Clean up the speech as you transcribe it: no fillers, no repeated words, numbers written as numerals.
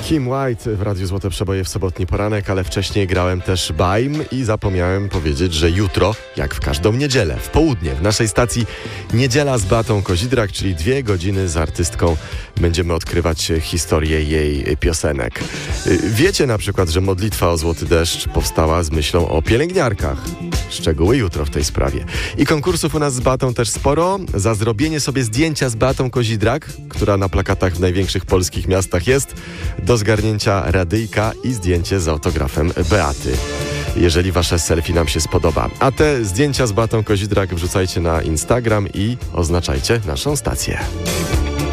Kim White w Radiu Złote Przeboje w sobotni poranek, ale wcześniej grałem też Baim i zapomniałem powiedzieć, że jutro, jak w każdą niedzielę, w południe w naszej stacji Niedziela z Beatą Kozidrak, czyli 2 godziny z artystką będziemy odkrywać historię jej piosenek. Wiecie na przykład, że modlitwa o złoty deszcz powstała z myślą o pielęgniarkach. Szczegóły jutro w tej sprawie. I konkursów u nas z Beatą też sporo. Za zrobienie sobie zdjęcia z Beatą Kozidrak, która na plakatach w największych polskich miastach jest, do zgarnięcia radyjka i zdjęcie z autografem Beaty, jeżeli wasze selfie nam się spodoba. A te zdjęcia z Beatą Kozidrak wrzucajcie na Instagram i oznaczajcie naszą stację.